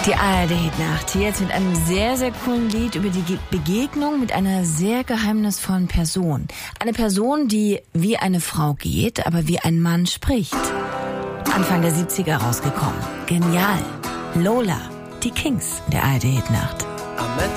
Die ARD-Hitnacht hier jetzt mit einem sehr, sehr coolen Lied über die Begegnung mit einer sehr geheimnisvollen Person. Eine Person, die wie eine Frau geht, aber wie ein Mann spricht. Anfang der 70er rausgekommen. Genial. Lola, die Kings der ARD-Hitnacht. I met